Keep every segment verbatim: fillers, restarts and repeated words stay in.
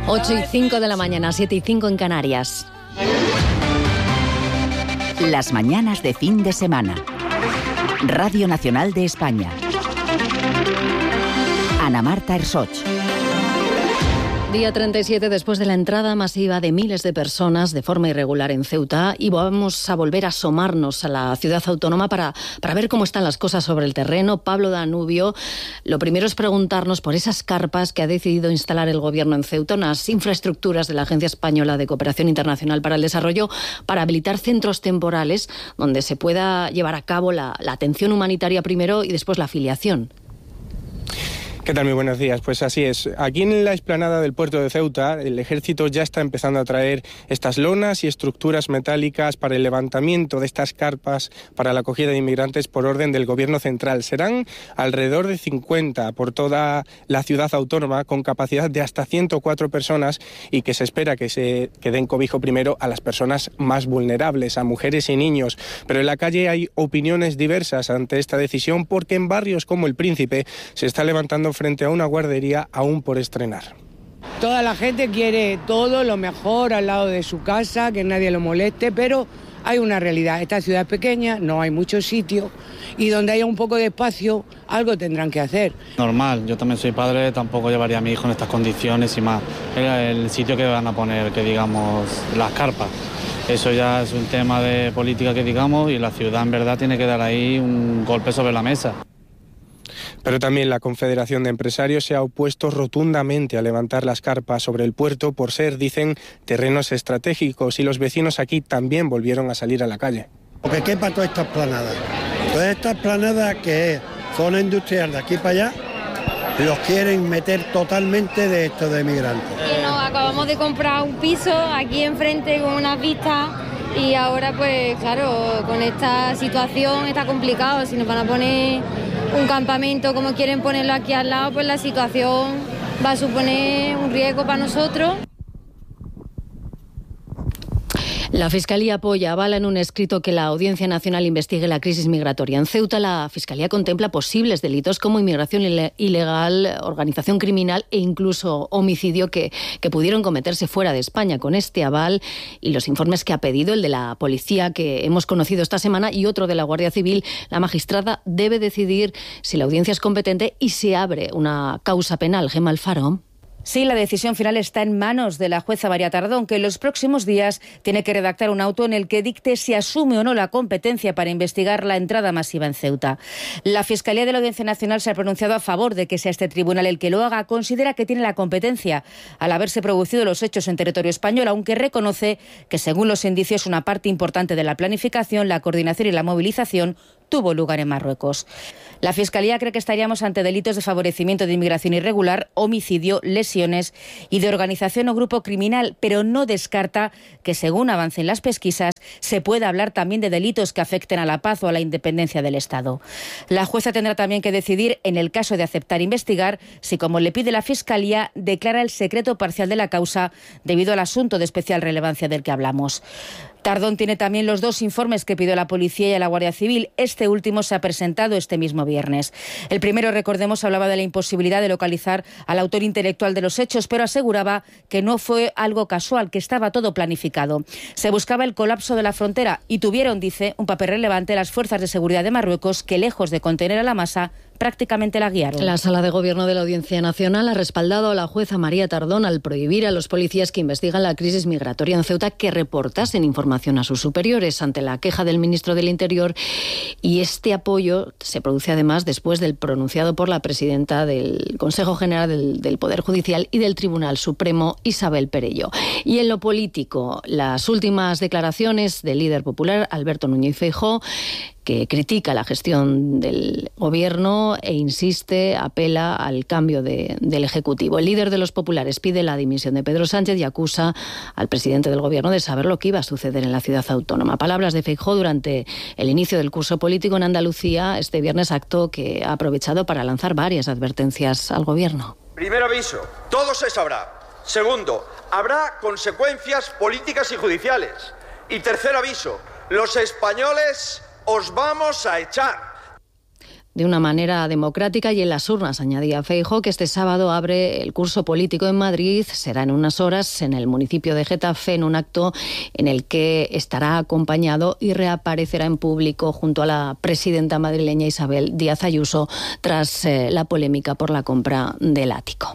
ocho y cinco de la mañana, siete y cinco en Canarias. Las mañanas de fin de semana. Radio Nacional de España. Ana Marta Ersoch. Día treinta y siete después de la entrada masiva de miles de personas de forma irregular en Ceuta, y vamos a volver a asomarnos a la ciudad autónoma para, para ver cómo están las cosas sobre el terreno. Pablo Danubio, lo primero es preguntarnos por esas carpas que ha decidido instalar el Gobierno en Ceuta, unas infraestructuras de la Agencia Española de Cooperación Internacional para el Desarrollo, para habilitar centros temporales donde se pueda llevar a cabo la, la atención humanitaria primero y después la afiliación. ¿Qué tal? Muy buenos días. Pues así es. Aquí en la explanada del puerto de Ceuta, el ejército ya está empezando a traer estas lonas y estructuras metálicas para el levantamiento de estas carpas para la acogida de inmigrantes por orden del gobierno central. Serán alrededor de cincuenta por toda la ciudad autónoma, con capacidad de hasta ciento cuatro personas, y que se espera que se que den cobijo primero a las personas más vulnerables, a mujeres y niños. Pero en la calle hay opiniones diversas ante esta decisión, porque en barrios como El Príncipe se está levantando frente a una guardería aún por estrenar. Toda la gente quiere todo lo mejor al lado de su casa, que nadie lo moleste, pero hay una realidad. Esta ciudad es pequeña, no hay muchos sitios, y donde haya un poco de espacio, algo tendrán que hacer. Normal, yo también soy padre, tampoco llevaría a mi hijo en estas condiciones y más. Era el sitio que van a poner, que digamos, las carpas. Eso ya es un tema de política, que digamos, y la ciudad en verdad tiene que dar ahí un golpe sobre la mesa. Pero también la Confederación de Empresarios se ha opuesto rotundamente a levantar las carpas sobre el puerto por ser, dicen, terrenos estratégicos, y los vecinos aquí también volvieron a salir a la calle. Porque quepa toda esta esplanada. Toda esta esplanada, que es zona industrial de aquí para allá, los quieren meter totalmente de esto de migrantes. Y nos acabamos de comprar un piso aquí enfrente con unas vistas, y ahora pues claro, con esta situación está complicado. Si nos van a poner un campamento como quieren ponerlo aquí al lado, pues la situación va a suponer un riesgo para nosotros. La Fiscalía apoya, avala en un escrito que la Audiencia Nacional investigue la crisis migratoria. En Ceuta, la Fiscalía contempla posibles delitos como inmigración ilegal, organización criminal e incluso homicidio que, que pudieron cometerse fuera de España. Con este aval y los informes que ha pedido, el de la policía que hemos conocido esta semana y otro de la Guardia Civil, la magistrada debe decidir si la audiencia es competente y se abre una causa penal. Gemma Alfaro. Sí, la decisión final está en manos de la jueza María Tardón, que en los próximos días tiene que redactar un auto en el que dicte si asume o no la competencia para investigar la entrada masiva en Ceuta. La Fiscalía de la Audiencia Nacional se ha pronunciado a favor de que sea este tribunal el que lo haga. Considera que tiene la competencia al haberse producido los hechos en territorio español, aunque reconoce que, según los indicios, una parte importante de la planificación, la coordinación y la movilización tuvo lugar en Marruecos. La Fiscalía cree que estaríamos ante delitos de favorecimiento de inmigración irregular, homicidio, lesiones y de organización o grupo criminal, pero no descarta que, según avancen las pesquisas, se pueda hablar también de delitos que afecten a la paz o a la independencia del Estado. La jueza tendrá también que decidir, en el caso de aceptar investigar, si, como le pide la Fiscalía, declara el secreto parcial de la causa debido al asunto de especial relevancia del que hablamos. Tardón tiene también los dos informes que pidió la Policía y a la Guardia Civil. Este último se ha presentado este mismo viernes. El primero, recordemos, hablaba de la imposibilidad de localizar al autor intelectual de los hechos, pero aseguraba que no fue algo casual, que estaba todo planificado. Se buscaba el colapso de la frontera y tuvieron, dice, un papel relevante las fuerzas de seguridad de Marruecos, que, lejos de contener a la masa, prácticamente la guiaron. La Sala de Gobierno de la Audiencia Nacional ha respaldado a la jueza María Tardón al prohibir a los policías que investigan la crisis migratoria en Ceuta que reportasen información a sus superiores ante la queja del ministro del Interior, y este apoyo se produce además después del pronunciado por la presidenta del Consejo General del, del Poder Judicial y del Tribunal Supremo, Isabel Perello. Y en lo político, las últimas declaraciones del líder popular, Alberto Núñez Feijóo, que critica la gestión del gobierno e insiste, apela al cambio de, del Ejecutivo. El líder de los populares pide la dimisión de Pedro Sánchez y acusa al presidente del gobierno de saber lo que iba a suceder en la ciudad autónoma. Palabras de Feijóo durante el inicio del curso político en Andalucía este viernes, acto que ha aprovechado para lanzar varias advertencias al gobierno. Primer aviso, todo se sabrá. Segundo, habrá consecuencias políticas y judiciales. Y tercer aviso, los españoles os vamos a echar. de una manera democrática y en las urnas, añadía Feijóo, que este sábado abre el curso político en Madrid. Será en unas horas en el municipio de Getafe, en un acto en el que estará acompañado y reaparecerá en público junto a la presidenta madrileña Isabel Díaz Ayuso tras eh, la polémica por la compra del ático.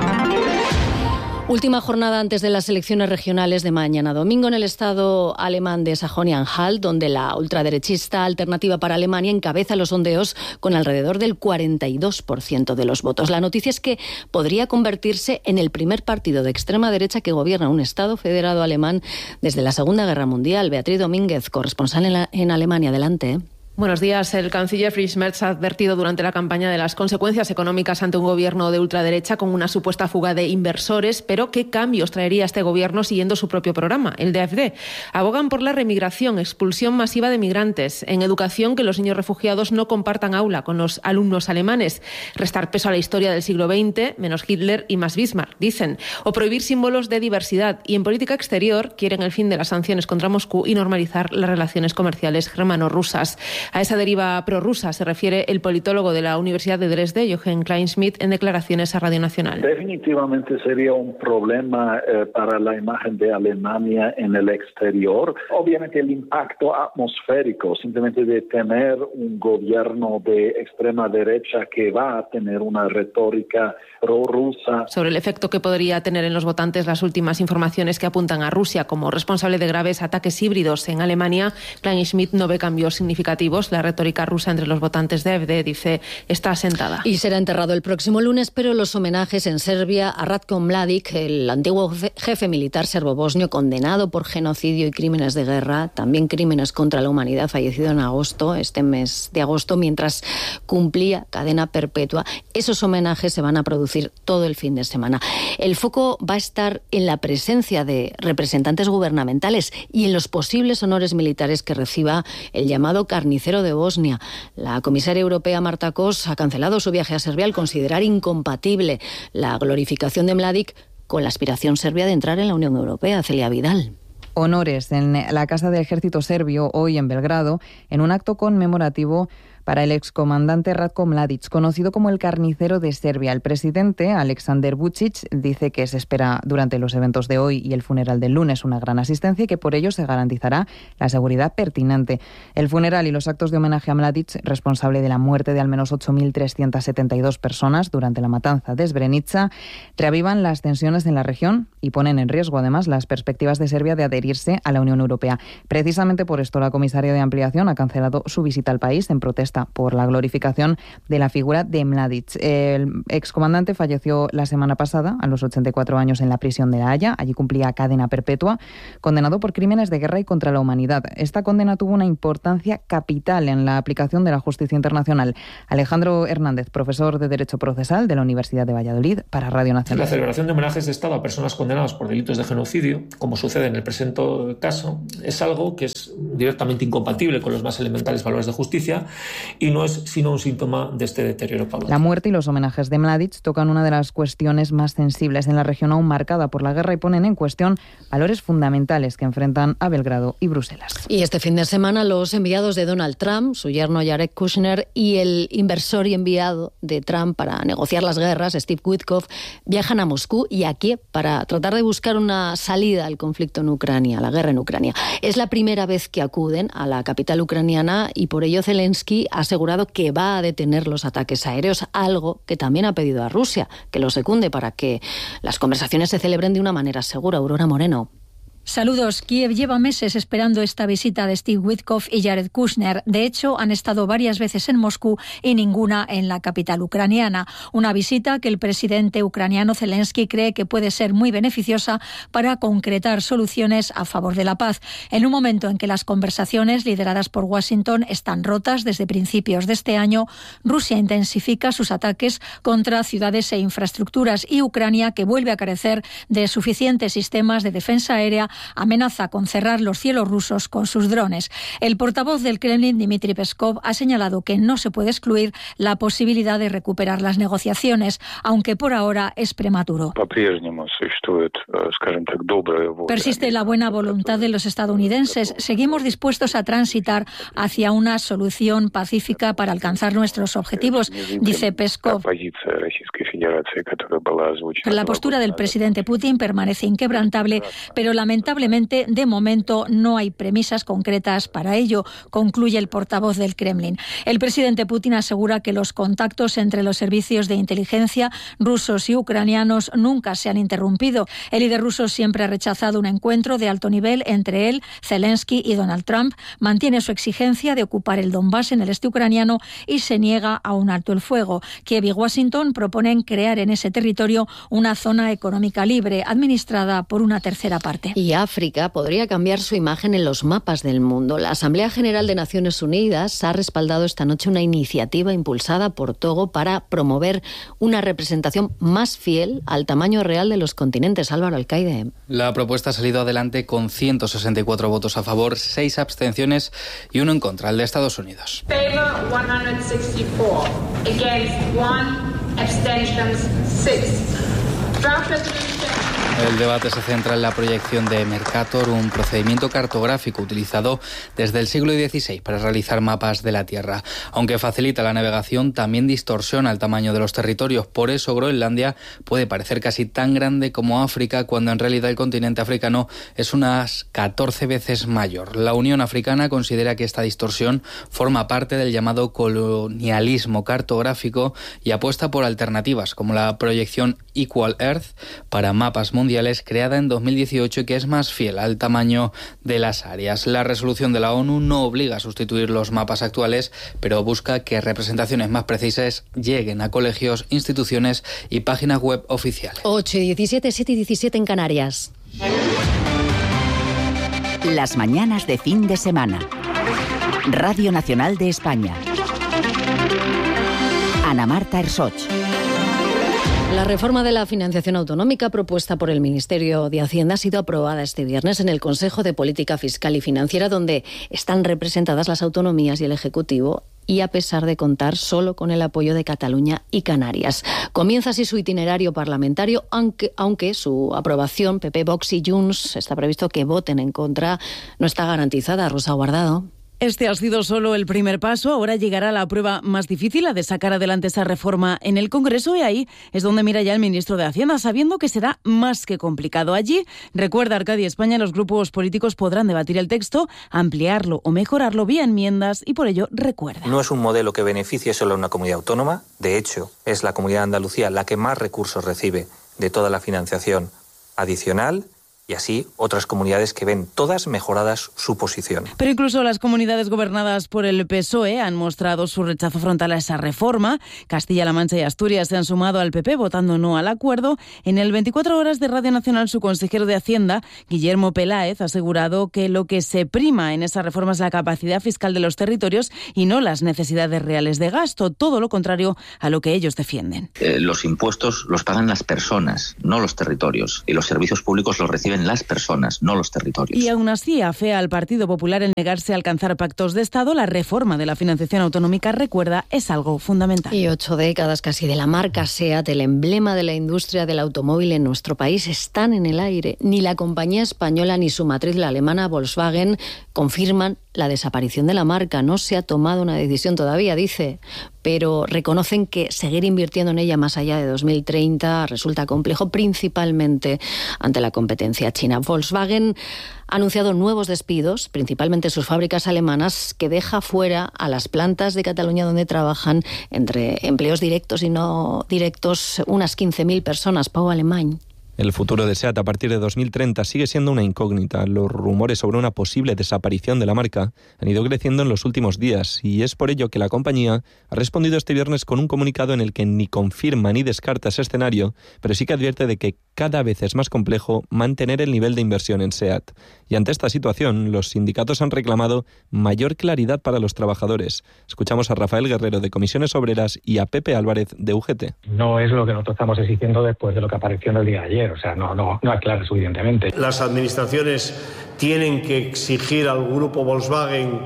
Última jornada antes de las elecciones regionales de mañana domingo en el estado alemán de Sajonia-Anhalt, donde la ultraderechista Alternativa para Alemania encabeza los sondeos con alrededor del cuarenta y dos por ciento de los votos. La noticia es que podría convertirse en el primer partido de extrema derecha que gobierna un estado federado alemán desde la Segunda Guerra Mundial. Beatriz Domínguez, corresponsal en, la, en Alemania. Adelante. Buenos días. El canciller Friedrich Merz ha advertido durante la campaña de las consecuencias económicas ante un gobierno de ultraderecha con una supuesta fuga de inversores, pero ¿qué cambios traería este gobierno siguiendo su propio programa, el de A F D? Abogan por la remigración, expulsión masiva de migrantes, en educación que los niños refugiados no compartan aula con los alumnos alemanes, restar peso a la historia del siglo veinte, menos Hitler y más Bismarck, dicen, o prohibir símbolos de diversidad. Y en política exterior quieren el fin de las sanciones contra Moscú y normalizar las relaciones comerciales germano-rusas. A esa deriva prorrusa se refiere el politólogo de la Universidad de Dresde, Jochen Kleinschmidt, en declaraciones a Radio Nacional. Definitivamente sería un problema eh, para la imagen de Alemania en el exterior. Obviamente el impacto atmosférico, simplemente de tener un gobierno de extrema derecha que va a tener una retórica prorrusa. Sobre el efecto que podría tener en los votantes las últimas informaciones que apuntan a Rusia como responsable de graves ataques híbridos en Alemania, Kleinschmidt no ve cambios significativos. La retórica rusa entre los votantes de A F D, dice, está asentada. Y será enterrado el próximo lunes, pero los homenajes en Serbia a Ratko Mladic, el antiguo jefe militar serbo-bosnio condenado por genocidio y crímenes de guerra, también crímenes contra la humanidad, fallecido en agosto, este mes de agosto, mientras cumplía cadena perpetua. Esos homenajes se van a producir todo el fin de semana. El foco va a estar en la presencia de representantes gubernamentales y en los posibles honores militares que reciba el llamado carnicero de Bosnia. La comisaria europea Marta Kos ha cancelado su viaje a Serbia al considerar incompatible la glorificación de Mladic con la aspiración serbia de entrar en la Unión Europea. Celia Vidal. Honores en la Casa del Ejército Serbio hoy en Belgrado, en un acto conmemorativo para el excomandante Ratko Mladic, conocido como el carnicero de Serbia. El presidente, Aleksandar Vučić, dice que se espera durante los eventos de hoy y el funeral del lunes una gran asistencia y que por ello se garantizará la seguridad pertinente. El funeral y los actos de homenaje a Mladic, responsable de la muerte de al menos ocho mil trescientas setenta y dos personas durante la matanza de Srebrenica, reavivan las tensiones en la región y ponen en riesgo además las perspectivas de Serbia de adherirse a la Unión Europea. Precisamente por esto la comisaria de ampliación ha cancelado su visita al país en protesta por la glorificación de la figura de Mladic. El excomandante falleció la semana pasada a los ochenta y cuatro años en la prisión de La Haya. Allí cumplía cadena perpetua, condenado por crímenes de guerra y contra la humanidad. Esta condena tuvo una importancia capital en la aplicación de la justicia internacional. Alejandro Hernández, profesor de Derecho Procesal de la Universidad de Valladolid, para Radio Nacional. La celebración de homenajes de Estado a personas condenadas por delitos de genocidio, como sucede en el presente caso, es algo que es directamente incompatible con los más elementales valores de justicia y no es sino un síntoma de este deterioro paulatino. La muerte y los homenajes de Mladic tocan una de las cuestiones más sensibles en la región aún marcada por la guerra y ponen en cuestión valores fundamentales que enfrentan a Belgrado y Bruselas. Y este fin de semana los enviados de Donald Trump, su yerno Jared Kushner y el inversor y enviado de Trump para negociar las guerras, Steve Witkoff, viajan a Moscú y a Kiev para tratar de buscar una salida al conflicto en Ucrania, a la guerra en Ucrania. Es la primera vez que acuden a la capital ucraniana y por ello Zelensky ha asegurado que va a detener los ataques aéreos, algo que también ha pedido a Rusia, que lo secunde para que las conversaciones se celebren de una manera segura. Aurora Moreno. Saludos. Kiev lleva meses esperando esta visita de Steve Witkoff y Jared Kushner. De hecho, han estado varias veces en Moscú y ninguna en la capital ucraniana. Una visita que el presidente ucraniano Zelensky cree que puede ser muy beneficiosa para concretar soluciones a favor de la paz. En un momento en que las conversaciones lideradas por Washington están rotas desde principios de este año, Rusia intensifica sus ataques contra ciudades e infraestructuras y Ucrania, que vuelve a carecer de suficientes sistemas de defensa aérea, Rusia amenaza con cerrar los cielos rusos con sus drones. El portavoz del Kremlin, Dmitry Peskov, ha señalado que no se puede excluir la posibilidad de recuperar las negociaciones, aunque por ahora es prematuro. Persiste la buena voluntad de los estadounidenses. Seguimos dispuestos a transitar hacia una solución pacífica para alcanzar nuestros objetivos, dice Peskov. La postura del presidente Putin permanece inquebrantable, pero lamentablemente de momento no hay premisas concretas para ello, concluye el portavoz del Kremlin. El presidente Putin asegura que los contactos entre los servicios de inteligencia rusos y ucranianos nunca se han interrumpido. El líder ruso siempre ha rechazado un encuentro de alto nivel entre él, Zelensky y Donald Trump, mantiene su exigencia de ocupar el Donbass en el este ucraniano y se niega a un alto el fuego. Kiev y Washington proponen crear en ese territorio una zona económica libre, administrada por una tercera parte. Y África podría cambiar su imagen en los mapas del mundo. La Asamblea General de Naciones Unidas ha respaldado esta noche una iniciativa impulsada por Togo para promover una representación más fiel al tamaño real de los continentes. Álvaro Alcaide. La propuesta ha salido adelante con ciento sesenta y cuatro votos a favor, seis abstenciones y uno en contra, el de Estados Unidos. Favor ciento sesenta y cuatro, against one, abstentions six. Draft resolution. El debate se centra en la proyección de Mercator, un procedimiento cartográfico utilizado desde el siglo dieciséis para realizar mapas de la Tierra. Aunque facilita la navegación, también distorsiona el tamaño de los territorios. Por eso Groenlandia puede parecer casi tan grande como África, cuando en realidad el continente africano es unas catorce veces mayor. La Unión Africana considera que esta distorsión forma parte del llamado colonialismo cartográfico y apuesta por alternativas como la proyección Equal Earth para mapas mundiales, creada en dos mil dieciocho y que es más fiel al tamaño de las áreas. La resolución de la ONU no obliga a sustituir los mapas actuales, pero busca que representaciones más precisas lleguen a colegios, instituciones y páginas web oficiales. ocho y diecisiete, siete y diecisiete en Canarias. Las mañanas de fin de semana. Radio Nacional de España. Ana Marta Ersoch. La reforma de la financiación autonómica propuesta por el Ministerio de Hacienda ha sido aprobada este viernes en el Consejo de Política Fiscal y Financiera, donde están representadas las autonomías y el Ejecutivo, y a pesar de contar solo con el apoyo de Cataluña y Canarias. Comienza así su itinerario parlamentario, aunque, aunque su aprobación, P P, Vox y Junts, está previsto que voten en contra, no está garantizada. Rosa Guardado. Este ha sido solo el primer paso. Ahora llegará la prueba más difícil, la de sacar adelante esa reforma en el Congreso, y ahí es donde mira ya el ministro de Hacienda, sabiendo que será más que complicado. Allí, recuerda Arcadia España, los grupos políticos podrán debatir el texto, ampliarlo o mejorarlo vía enmiendas, y por ello recuerda. No es un modelo que beneficie solo a una comunidad autónoma. De hecho, es la Comunidad de Andalucía la que más recursos recibe de toda la financiación adicional, y así otras comunidades que ven todas mejoradas su posición. Pero incluso las comunidades gobernadas por el P S O E han mostrado su rechazo frontal a esa reforma. Castilla-La Mancha y Asturias se han sumado al P P votando no al acuerdo. En el veinticuatro horas de Radio Nacional, su consejero de Hacienda, Guillermo Peláez, ha asegurado que lo que se prima en esa reforma es la capacidad fiscal de los territorios y no las necesidades reales de gasto, todo lo contrario a lo que ellos defienden. Eh, los impuestos los pagan las personas, no los territorios, y los servicios públicos los reciben las personas, no los territorios. Y aún así afea al Partido Popular el negarse a alcanzar pactos de Estado. La reforma de la financiación autonómica, recuerda, es algo fundamental. Y ocho décadas casi de la marca SEAT, el emblema de la industria del automóvil en nuestro país, están en el aire. Ni la compañía española ni su matriz, la alemana Volkswagen, confirman la desaparición de la marca. No se ha tomado una decisión todavía, dice, pero reconocen que seguir invirtiendo en ella más allá de dos mil treinta resulta complejo, principalmente ante la competencia china. Volkswagen ha anunciado nuevos despidos, principalmente en sus fábricas alemanas, que deja fuera a las plantas de Cataluña donde trabajan, entre empleos directos y no directos, unas quince mil personas. Pau Alemany. El futuro de SEAT a partir de dos mil treinta sigue siendo una incógnita. Los rumores sobre una posible desaparición de la marca han ido creciendo en los últimos días, y es por ello que la compañía ha respondido este viernes con un comunicado en el que ni confirma ni descarta ese escenario, pero sí que advierte de que cada vez es más complejo mantener el nivel de inversión en SEAT. Y ante esta situación, los sindicatos han reclamado mayor claridad para los trabajadores. Escuchamos a Rafael Guerrero, de Comisiones Obreras, y a Pepe Álvarez, de U G T. No es lo que nosotros estamos exigiendo después de lo que apareció en el día de ayer. hacer, o sea, no, no, no aclara suficientemente. Las administraciones tienen que exigir al grupo Volkswagen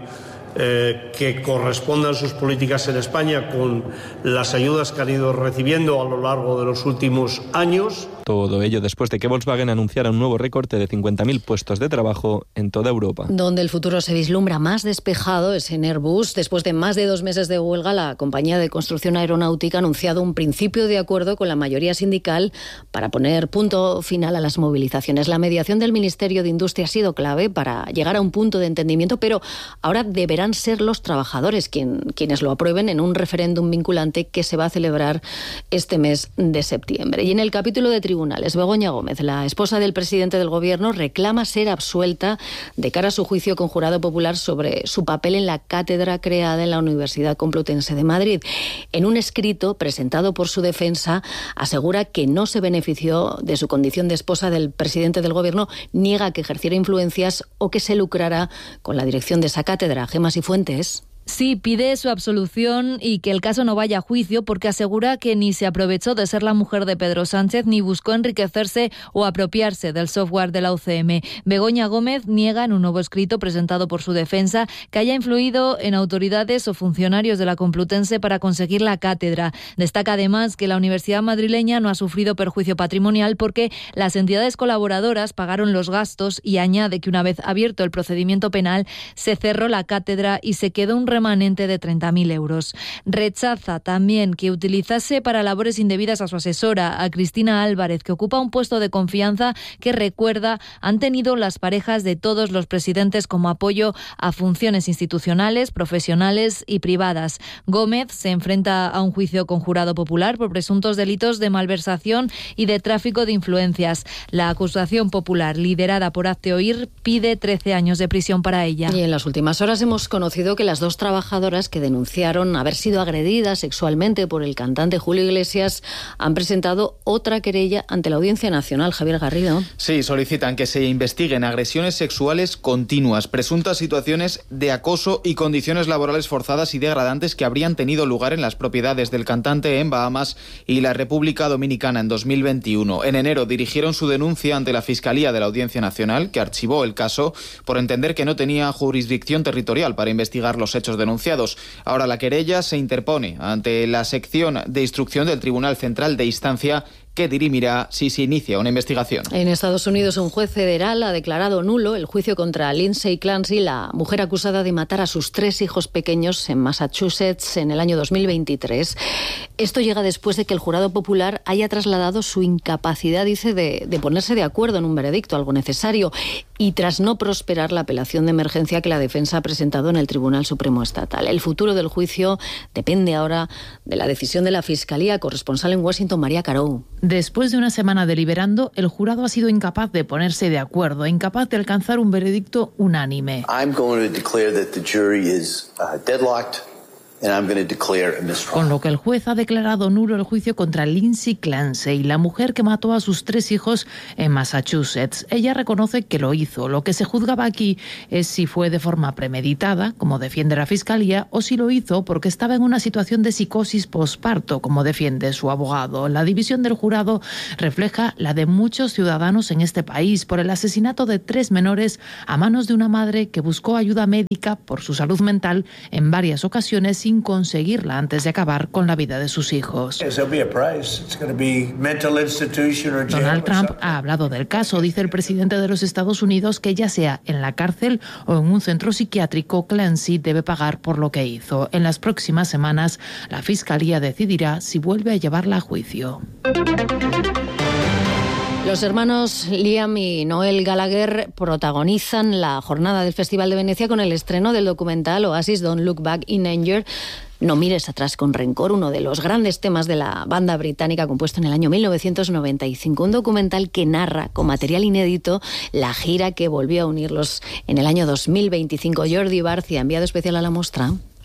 eh, que correspondan sus políticas en España con las ayudas que han ido recibiendo a lo largo de los últimos años. Todo ello después de que Volkswagen anunciara un nuevo recorte de cincuenta mil puestos de trabajo en toda Europa. Donde el futuro se vislumbra más despejado es en Airbus. Después de más de dos meses de huelga, la compañía de construcción aeronáutica ha anunciado un principio de acuerdo con la mayoría sindical para poner punto final a las movilizaciones. La mediación del Ministerio de Industria ha sido clave para llegar a un punto de entendimiento, pero ahora deberán ser los trabajadores quien, quienes lo aprueben en un referéndum vinculante que se va a celebrar este mes de septiembre. Y en el capítulo de tribunales, Begoña Gómez, la esposa del presidente del Gobierno, reclama ser absuelta de cara a su juicio con jurado popular sobre su papel en la cátedra creada en la Universidad Complutense de Madrid. En un escrito presentado por su defensa, asegura que no se benefició de su condición de esposa del presidente del Gobierno, niega que ejerciera influencias o que se lucrara con la dirección de esa cátedra. Gemma Sifuentes. Sí, pide su absolución y que el caso no vaya a juicio porque asegura que ni se aprovechó de ser la mujer de Pedro Sánchez ni buscó enriquecerse o apropiarse del software de la U C M. Begoña Gómez niega en un nuevo escrito presentado por su defensa que haya influido en autoridades o funcionarios de la Complutense para conseguir la cátedra. Destaca además que la Universidad madrileña no ha sufrido perjuicio patrimonial porque las entidades colaboradoras pagaron los gastos y añade que una vez abierto el procedimiento penal se cerró la cátedra y se quedó un remanente de treinta mil euros. Rechaza también que utilizase para labores indebidas a su asesora, a Cristina Álvarez, que ocupa un puesto de confianza que, recuerda, han tenido las parejas de todos los presidentes como apoyo a funciones institucionales, profesionales y privadas. Gómez se enfrenta a un juicio con jurado popular por presuntos delitos de malversación y de tráfico de influencias. La acusación popular, liderada por Hazte Oír, pide trece años de prisión para ella. Y en las últimas horas hemos conocido que las dos trabajadoras que denunciaron haber sido agredidas sexualmente por el cantante Julio Iglesias han presentado otra querella ante la Audiencia Nacional. Javier Garrido. Sí, solicitan que se investiguen agresiones sexuales continuas, presuntas situaciones de acoso y condiciones laborales forzadas y degradantes que habrían tenido lugar en las propiedades del cantante en Bahamas y la República Dominicana en dos mil veintiuno. En enero dirigieron su denuncia ante la Fiscalía de la Audiencia Nacional, que archivó el caso por entender que no tenía jurisdicción territorial para investigar los hechos denunciados. Ahora la querella se interpone ante la sección de instrucción del Tribunal Central de Instancia, que dirimirá si se inicia una investigación. En Estados Unidos, un juez federal ha declarado nulo el juicio contra Lindsay Clancy, la mujer acusada de matar a sus tres hijos pequeños en Massachusetts en el año dos mil veintitrés. Esto llega después de que el jurado popular haya trasladado su incapacidad, dice, de, de ponerse de acuerdo en un veredicto, algo necesario, y tras no prosperar la apelación de emergencia que la defensa ha presentado en el Tribunal Supremo Estatal. El futuro del juicio depende ahora de la decisión de la Fiscalía. Corresponsal en Washington, María Carou. Después de una semana deliberando, el jurado ha sido incapaz de ponerse de acuerdo, incapaz de alcanzar un veredicto unánime. I'm going to declare that the jury is uh, deadlocked. Con lo que el juez ha declarado nulo el juicio contra Lindsay Clancy, la mujer que mató a sus tres hijos en Massachusetts. Ella reconoce que lo hizo. Lo que se juzgaba aquí es si fue de forma premeditada, como defiende la Fiscalía, o si lo hizo porque estaba en una situación de psicosis posparto, como defiende su abogado. La división del jurado refleja la de muchos ciudadanos en este país por el asesinato de tres menores a manos de una madre que buscó ayuda médica por su salud mental en varias ocasiones sin conseguirla antes de acabar con la vida de sus hijos. Donald Trump ha hablado del caso. Dice el presidente de los Estados Unidos que ya sea en la cárcel o en un centro psiquiátrico, Clancy debe pagar por lo que hizo. En las próximas semanas, la Fiscalía decidirá si vuelve a llevarla a juicio. Los hermanos Liam y Noel Gallagher protagonizan la jornada del Festival de Venecia con el estreno del documental Oasis Don't Look Back in Anger. No mires atrás con rencor, uno de los grandes temas de la banda británica compuesto en el año mil novecientos noventa y cinco. Un documental que narra con material inédito la gira que volvió a unirlos en el año dos mil veinticinco. Jordi Barcia, enviado especial a la muestra.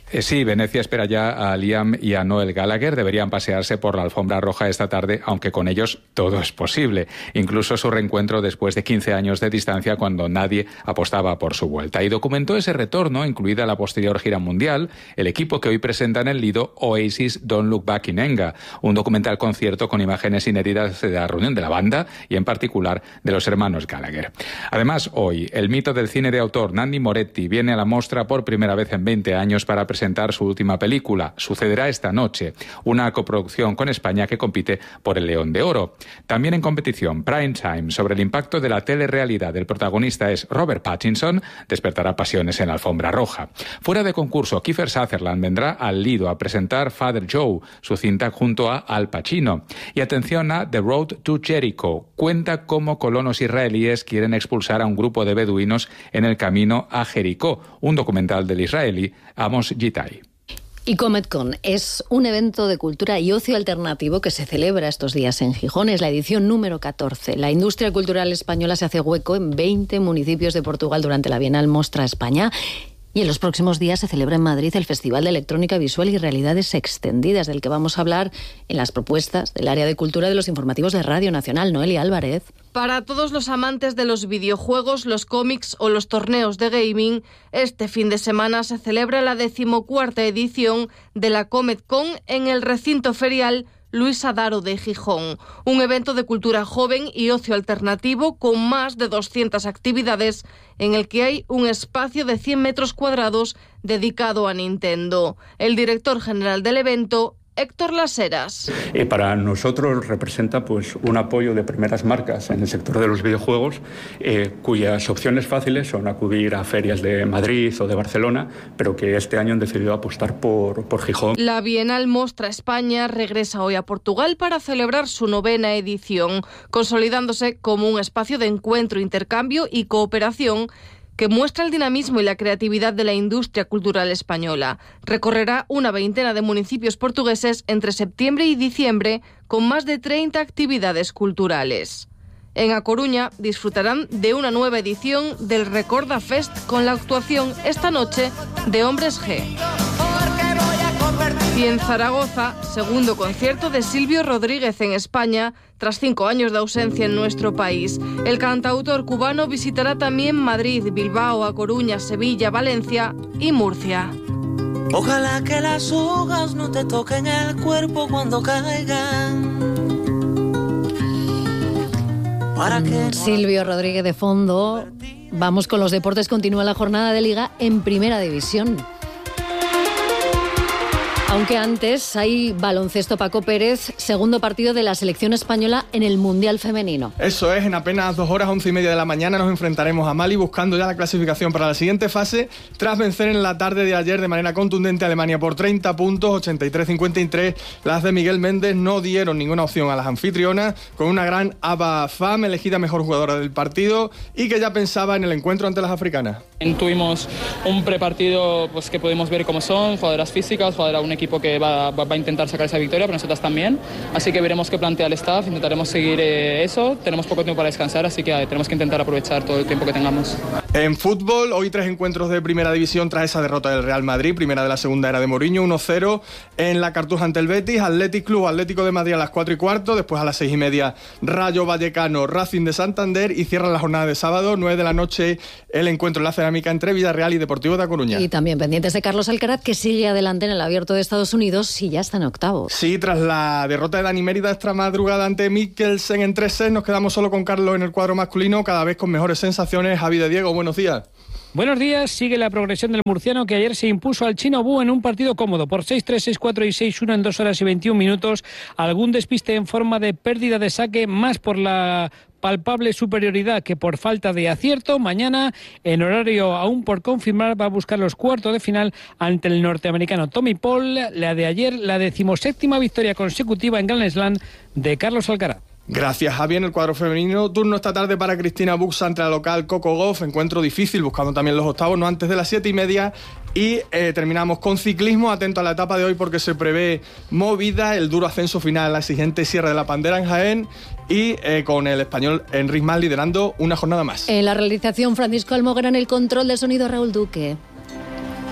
Eh, sí, Venecia espera ya a Liam y a Noel Gallagher. Deberían pasearse por la alfombra roja esta tarde, aunque con ellos todo es posible. Incluso su reencuentro después de quince años de distancia, cuando nadie apostaba por su vuelta. Y documentó ese retorno, incluida la posterior gira mundial, el equipo que hoy presenta en el Lido Oasis Don't Look Back in Anger, un documental concierto con imágenes inéditas de la reunión de la banda y en particular de los hermanos Gallagher. Además, hoy, el mito del cine de autor Nanni Moretti viene a la mostra por primera vez en veinte años para presentar presentar su última película. Sucederá esta noche, una coproducción con España que compite por el León de Oro. También en competición, Prime Time, sobre el impacto de la telerrealidad. El protagonista es Robert Pattinson, despertará pasiones en la alfombra roja. Fuera de concurso, Kiefer Sutherland vendrá al Lido a presentar Father Joe, su cinta junto a Al Pacino. Y atención a The Road to Jericho. Cuenta cómo colonos israelíes quieren expulsar a un grupo de beduinos en el camino a Jericó, un documental del israelí Amos Gitai. Y CometCon es un evento de cultura y ocio alternativo que se celebra estos días en Gijón. Es la edición número catorce. La industria cultural española se hace hueco en veinte municipios de Portugal durante la Bienal Mostra España. Y en los próximos días se celebra en Madrid el Festival de Electrónica Visual y Realidades Extendidas, del que vamos a hablar en las propuestas del área de cultura de los informativos de Radio Nacional. Noelia Álvarez. Para todos los amantes de los videojuegos, los cómics o los torneos de gaming, este fin de semana se celebra la decimocuarta edición de la CometCon en el recinto ferial Luis Adaro de Gijón, un evento de cultura joven y ocio alternativo con más de doscientas actividades en el que hay un espacio de cien metros cuadrados dedicado a Nintendo. El director general del evento, Héctor Las Heras. Eh, para nosotros representa pues un apoyo de primeras marcas en el sector de los videojuegos, eh, cuyas opciones fáciles son acudir a ferias de Madrid o de Barcelona, pero que este año han decidido apostar por, por Gijón. La Bienal Mostra España regresa hoy a Portugal para celebrar su novena edición, consolidándose como un espacio de encuentro, intercambio y cooperación que muestra el dinamismo y la creatividad de la industria cultural española. Recorrerá una veintena de municipios portugueses entre septiembre y diciembre, con más de treinta actividades culturales. En A Coruña disfrutarán de una nueva edición del Recorda Fest con la actuación esta noche de Hombres G. Y en Zaragoza, segundo concierto de Silvio Rodríguez en España, tras cinco años de ausencia en nuestro país. El cantautor cubano visitará también Madrid, Bilbao, A Coruña, Sevilla, Valencia y Murcia. Ojalá que las hojas no te toquen el cuerpo cuando caigan. Para que... Silvio Rodríguez de fondo. Vamos con los deportes. Continúa la jornada de Liga en Primera División. Aunque antes hay baloncesto. Paco Pérez, segundo partido de la selección española en el Mundial Femenino. Eso es, en apenas dos horas, once y media de la mañana, nos enfrentaremos a Mali buscando ya la clasificación para la siguiente fase, tras vencer en la tarde de ayer de manera contundente a Alemania por treinta puntos, ochenta y tres a cincuenta y tres. Las de Miguel Méndez no dieron ninguna opción a las anfitrionas, con una gran Aba Fam, elegida mejor jugadora del partido, y que ya pensaba en el encuentro ante las africanas. Tuvimos un prepartido pues, que pudimos ver cómo son, jugadoras físicas, jugadoras un equipo que va, va a intentar sacar esa victoria, pero nosotras también. Así que veremos qué plantea el staff, intentaremos seguir eh, eso. Tenemos poco tiempo para descansar, así que eh, tenemos que intentar aprovechar todo el tiempo que tengamos. En fútbol, hoy tres encuentros de Primera División tras esa derrota del Real Madrid, primera de la segunda era de Mourinho, uno cero en la Cartuja ante el Betis, Athletic Club, Atlético de Madrid a las cuatro y cuarto, después a las seis y media Rayo Vallecano, Racing de Santander, y cierran la jornada de sábado, nueve de la noche, el encuentro en la cerámica entre Villarreal y Deportivo de A Coruña. Y también pendientes de Carlos Alcaraz, que sigue adelante en el Abierto de Estados Unidos y ya está en octavos. Sí, tras la derrota de Dani Mérida esta madrugada ante Mikkelsen en tres sets, nos quedamos solo con Carlos en el cuadro masculino, cada vez con mejores sensaciones. Javi de Diego, buenos días. Buenos días, sigue la progresión del murciano, que ayer se impuso al chino Bu en un partido cómodo por seis tres, seis cuatro y seis uno en dos horas y veintiún minutos. Algún despiste en forma de pérdida de saque, más por la palpable superioridad que por falta de acierto. Mañana, en horario aún por confirmar, va a buscar los cuartos de final ante el norteamericano Tommy Paul. La de ayer, la decimoséptima victoria consecutiva en Grand Slam de Carlos Alcaraz. Gracias, Javi. En el cuadro femenino, turno esta tarde para Cristina Buxa ante la local Coco Gauff, encuentro difícil, buscando también los octavos, no antes de las siete y media. Y eh, terminamos con ciclismo, atento a la etapa de hoy porque se prevé movida, el duro ascenso final, la exigente Sierra de la Pandera en Jaén, y eh, con el español Enric Mas liderando una jornada más. En la realización, Francisco Almoguera, en el control de sonido, Raúl Duque.